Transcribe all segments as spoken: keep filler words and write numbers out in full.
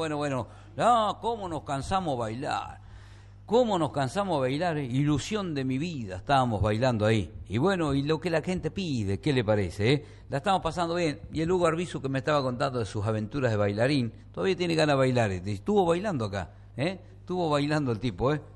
bueno, bueno. No, cómo nos cansamos bailar. Cómo nos cansamos bailar. Ilusión de mi vida. Estábamos bailando ahí. Y bueno, y lo que la gente pide, ¿qué le parece? Eh? La estamos pasando bien. Y el Hugo Arbizu que me estaba contando de sus aventuras de bailarín, todavía tiene ganas de bailar. Estuvo bailando acá, ¿eh? Estuvo bailando el tipo, ¿eh?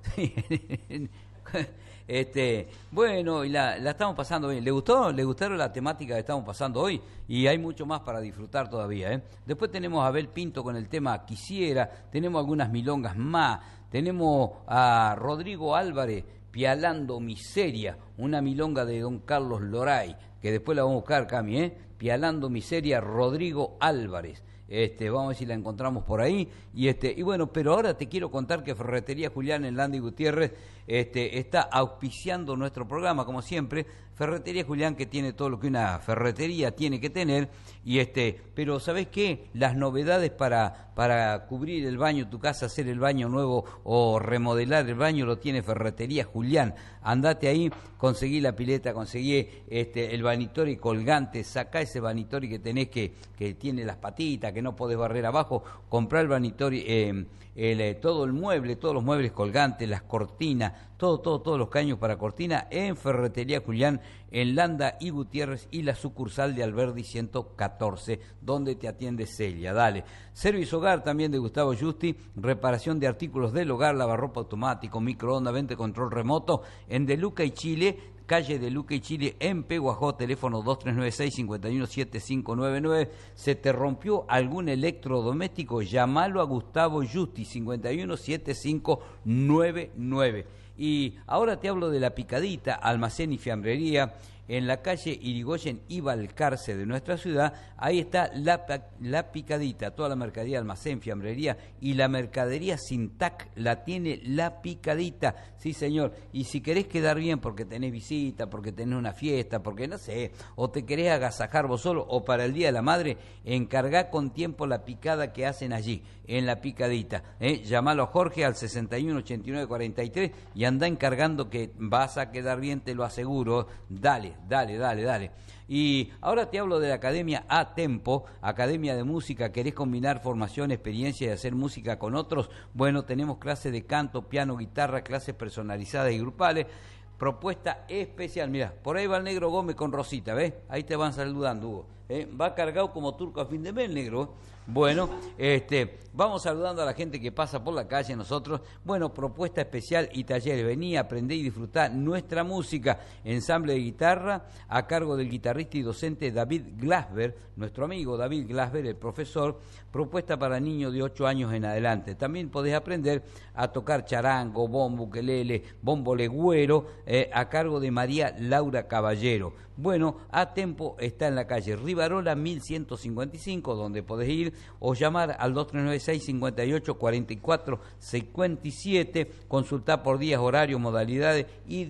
Este, bueno, y la, la estamos pasando bien. ¿Le gustó? ¿Le gustaron la temática que estamos pasando hoy? Y hay mucho más para disfrutar todavía, ¿eh? Después tenemos a Abel Pinto con el tema Quisiera, tenemos algunas milongas más, tenemos a Rodrigo Álvarez, Pialando Miseria, una milonga de don Carlos Loray, que después la vamos a buscar, Cami, ¿eh? Pialando Miseria, Rodrigo Álvarez. Este, vamos a ver si la encontramos por ahí. Y este, y bueno, pero ahora te quiero contar que Ferretería Julián en Landy Gutiérrez este, está auspiciando nuestro programa, como siempre. Ferretería Julián, que tiene todo lo que una ferretería tiene que tener. Y este, pero ¿sabés qué? Las novedades para, para cubrir el baño, tu casa, hacer el baño nuevo o remodelar el baño, lo tiene Ferretería Julián. Andate ahí, conseguí la pileta, conseguí este, el vanitori colgante, sacá ese vanitori que tenés que, que tiene las patitas, que no podés barrer abajo, comprá el vanitori, eh, el, eh, todo el mueble, todos los muebles colgantes, las cortinas, todo, todo, todos los caños para cortina en Ferretería Julián, en Landa y Gutiérrez y la sucursal de Alberdi ciento catorce, donde te atiende Celia. Dale. Servicio Hogar también de Gustavo Justi, reparación de artículos del hogar, lavarropa automático, microondas, venta control remoto, en De Luca y Chile, calle de Luca y Chile, en Peguajó, teléfono dos tres nueve seis, cinco uno siete cinco nueve nueve. ¿Se te rompió algún electrodoméstico? Llámalo a Gustavo Justi, cinco uno siete cinco nueve nueve. Y ahora te hablo de La Picadita, almacén y fiambrería, en la calle Irigoyen y Balcarce de nuestra ciudad. Ahí está la, la Picadita, toda la mercadería, almacén, fiambrería y la mercadería sin tac la tiene La Picadita, sí señor. Y si querés quedar bien porque tenés visita, porque tenés una fiesta, porque no sé, o te querés agasajar vos solo, o para el Día de la Madre, encargá con tiempo la picada que hacen allí, en La Picadita. ¿eh? Llamalo a Jorge al sesenta y uno ochenta y nueve cuarenta y tres y anda encargando que vas a quedar bien, te lo aseguro. Dale, dale, dale, dale. Y ahora te hablo de la Academia A Tempo, Academia de Música. ¿Querés combinar formación, experiencia y hacer música con otros? Bueno, tenemos clases de canto, piano, guitarra, clases personalizadas y grupales. Propuesta especial, mirá, por ahí va el negro Gómez con Rosita, ¿ves? Ahí te van saludando, Hugo. ¿eh? Va cargado como turco a fin de mes, el negro. Bueno, este, vamos saludando a la gente que pasa por la calle nosotros. Bueno, propuesta especial y talleres. Vení, aprendé y disfrutá nuestra música. Ensamble de guitarra a cargo del guitarrista y docente David Glasber, nuestro amigo David Glasber, el profesor. Propuesta para niños de ocho años en adelante. También podés aprender a tocar charango, bombo, ukelele, bombo legüero, eh, a cargo de María Laura Caballero. Bueno, A Tempo está en la calle Rivarola mil ciento cincuenta y cinco, donde podés ir o llamar al dos tres nueve seis, cinco ocho, cuatro cuatro cinco siete, consultar por días, horarios, modalidades y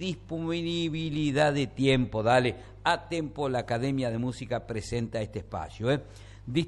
disponibilidad de tiempo. Dale, A Tempo, la Academia de Música presenta este espacio, ¿eh?